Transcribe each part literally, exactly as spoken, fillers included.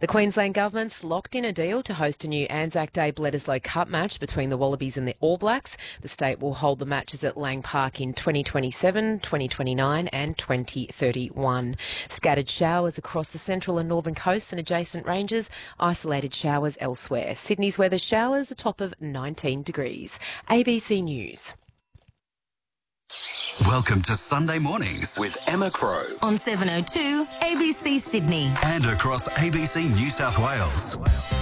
The Queensland Government's locked in a deal to host a new Anzac Day Bledisloe Cup match between the Wallabies and the All Blacks. The state will hold the matches at Lang Park in twenty twenty-seven, twenty twenty-nine and twenty thirty-one. Scattered showers across the central and northern coasts and adjacent ranges, isolated showers elsewhere. Sydney's weather showers a top of nineteen degrees. A B C News. Welcome to Sunday Mornings with Emma Crow on seven oh two A B C Sydney and across A B C New South Wales.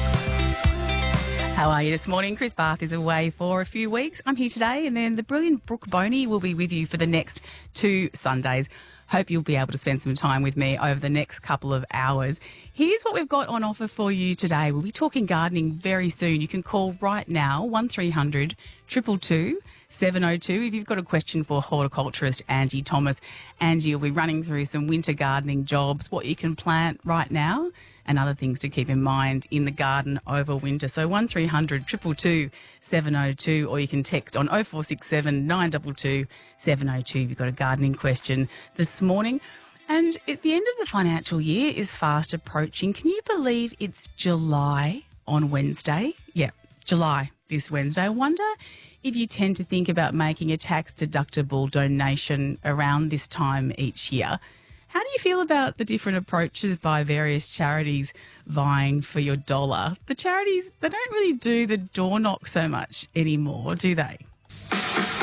How are you this morning? Chris Bath is away for a few weeks. I'm here today, and then the brilliant Brooke Boney will be with you for the next two Sundays. Hope you'll be able to spend some time with me over the next couple of hours. Here's what we've got on offer for you today. We'll be talking gardening very soon. You can call right now, one three hundred, two two two, seven oh two, if you've got a question for horticulturist Angie Thomas. Angie will be running through some winter gardening jobs, what you can plant right now, and other things to keep in mind in the garden over winter. So one three hundred, two two two, seven oh two, or you can text on oh four six seven, nine two two, seven oh two if you've got a gardening question this morning. And at the end of the financial year is fast approaching. Can you believe it's July on Wednesday? Yeah, July this Wednesday. I wonder if you tend to think about making a tax-deductible donation around this time each year. How do you feel about the different approaches by various charities vying for your dollar? The charities, they don't really do the door knock so much anymore, do they?